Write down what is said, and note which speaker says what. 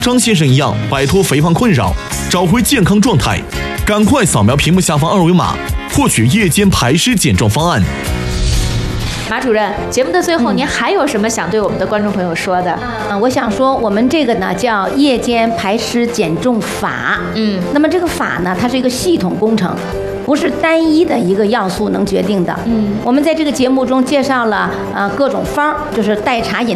Speaker 1: 张先生一样摆脱肥胖困扰，找回健康状态，赶快扫描屏幕下方二维码，获取夜间排湿减重方案。
Speaker 2: 马主任，节目的最后，您还有什么想对我们的观众朋友说的？
Speaker 3: 我想说，我们这个呢叫夜间排湿减重法。那么这个法呢，它是一个系统工程，不是单一的一个要素能决定的。我们在这个节目中介绍了各种方，就是代茶饮。